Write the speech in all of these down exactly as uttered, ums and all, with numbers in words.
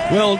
Well,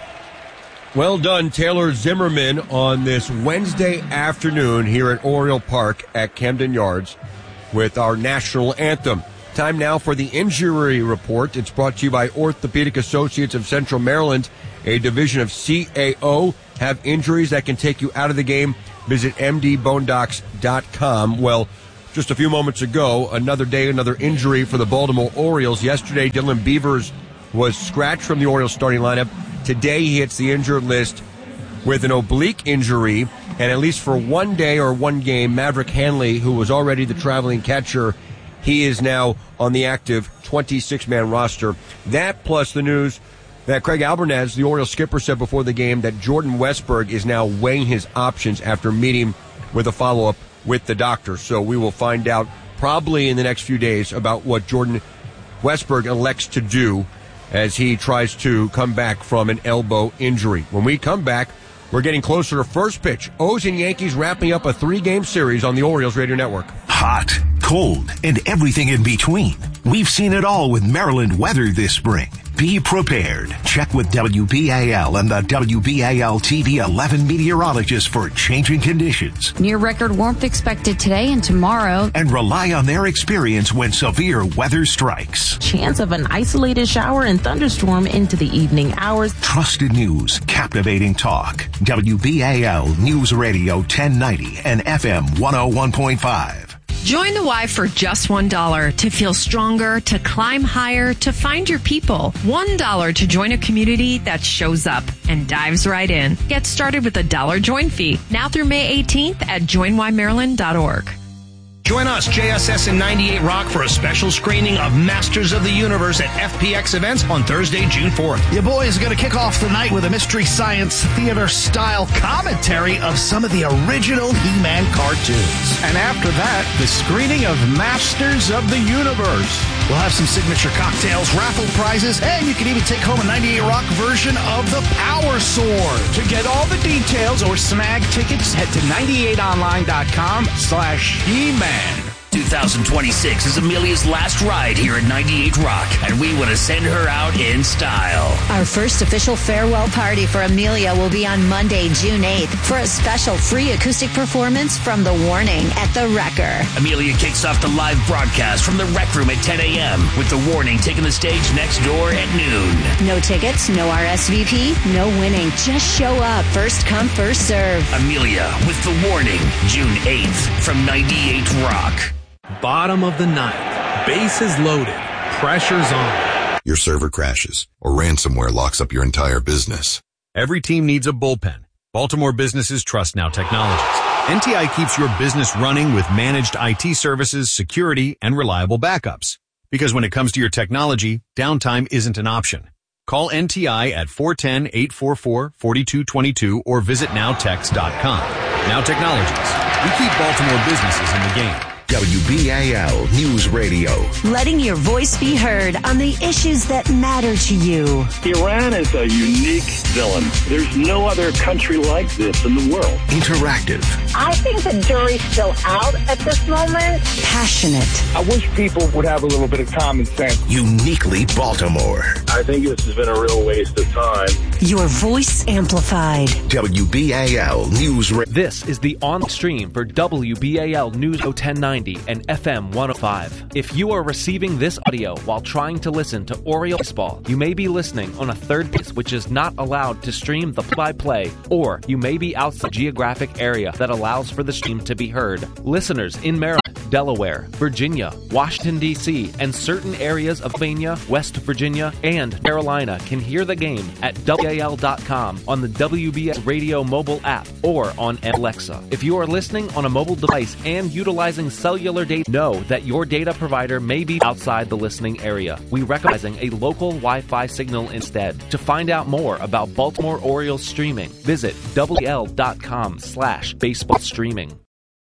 well done, Taylor Zimmerman, on this Wednesday afternoon here at Oriole Park at Camden Yards with our national anthem. Time now for the injury report. It's brought to you by Orthopedic Associates of Central Maryland, a division of C A O. Have injuries that can take you out of the game? Visit m d bone docs dot com. Well, just a few moments ago, another day, another injury for the Baltimore Orioles. Yesterday, Dylan Beavers was scratched from the Orioles starting lineup. Today, he hits the injured list with an oblique injury, and at least for one day or one game, Maverick Hanley, who was already the traveling catcher, he is now on the active twenty-six man roster. That plus the news that Craig Albernaz, the Orioles skipper, said before the game that Jordan Westburg is now weighing his options after meeting with a follow-up with the doctor. So we will find out probably in the next few days about what Jordan Westburg elects to do as he tries to come back from an elbow injury. When we come back, we're getting closer to first pitch. O's and Yankees wrapping up a three-game series on the Orioles Radio Network. Hot, cold, and everything in between. We've seen it all with Maryland weather this spring. Be prepared. Check with W B A L and the W B A L T V eleven meteorologists for changing conditions. Near record warmth expected today and tomorrow. And rely on their experience when severe weather strikes. Chance of an isolated shower and thunderstorm into the evening hours. Trusted news, captivating talk. W B A L News Radio ten ninety and F M one oh one point five. Join the Y for just one dollar to feel stronger, to climb higher, to find your people. one dollar to join a community that shows up and dives right in. Get started with a dollar join fee now through May eighteenth at join y maryland dot org. Join us, J S S and ninety-eight Rock, for a special screening of Masters of the Universe at F P X Events on Thursday, June fourth. Your boys are going to kick off the night with a Mystery Science Theater-style commentary of some of the original He-Man cartoons. And after that, the screening of Masters of the Universe. We'll have some signature cocktails, raffle prizes, and you can even take home a ninety-eight Rock version of the Power Sword. To get all the details or snag tickets, head to ninety-eight online dot com slash He-Man. twenty twenty-six is Amelia's last ride here at ninety-eight Rock, and we want to send her out in style. Our first official farewell party for Amelia will be on Monday, June eighth, for a special free acoustic performance from The Warning at The Wrecker. Amelia kicks off the live broadcast from the Rec Room at ten a.m., with The Warning taking the stage next door at noon. No tickets, no R S V P, no winning. Just show up. First come, first serve. Amelia with The Warning, June eighth, from ninety-eight Rock. Bottom of the ninth. Bases loaded. Pressure's on. Your server crashes or ransomware locks up your entire business. Every team needs a bullpen. Baltimore businesses trust Now Technologies. N T I keeps your business running with managed I T services, security, and reliable backups. Because when it comes to your technology, downtime isn't an option. Call N T I at four one zero, eight four four, four two two two or visit now tex dot com. Now Technologies. We keep Baltimore businesses in the game. W B A L News Radio. Letting your voice be heard on the issues that matter to you. Iran is a unique villain. There's no other country like this in the world. Interactive. I think the jury's still out at this moment. Passionate. I wish people would have a little bit of common sense. Uniquely Baltimore. I think this has been a real waste of time. Your voice amplified. W B A L News Radio. This is the on stream for W B A L News ten ninety and F M one oh five. If you are receiving this audio while trying to listen to Oriole baseball, you may be listening on a third base which is not allowed to stream the play-by-play, or you may be outside the geographic area that allows for the stream to be heard. Listeners in Maryland, Delaware, Virginia, Washington, D C, and certain areas of Pennsylvania, West Virginia, and Carolina can hear the game at W A L dot com on the W B S Radio mobile app or on Alexa. If you are listening on a mobile device and utilizing cellular data, know that your data provider may be outside the listening area. We recommend a local Wi-Fi signal instead. To find out more about Baltimore Orioles streaming, visit W A L dot com slash baseball streaming.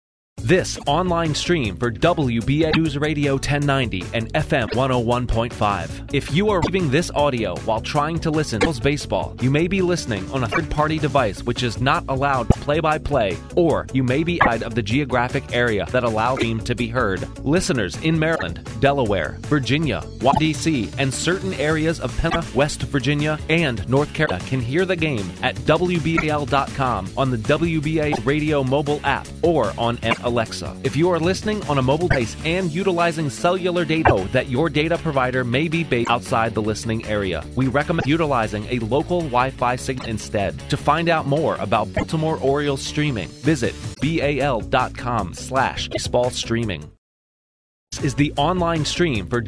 This online stream for W B A News Radio ten ninety and F M one oh one point five. If you are receiving this audio while trying to listen to baseball, you may be listening on a third-party device which is not allowed play-by-play, or you may be outside of the geographic area that allows stream to be heard. Listeners in Maryland, Delaware, Virginia, Washington, D C, and certain areas of Pennsylvania, West Virginia, and North Carolina can hear the game at W B A L dot com on the W B A Radio mobile app or on Alexa. If you are listening on a mobile device and utilizing cellular data, know that your data provider may be based outside the listening area. We recommend utilizing a local Wi-Fi signal instead. To find out more about Baltimore Orioles streaming, visit B A L dot com slash baseball streaming. This is the online stream for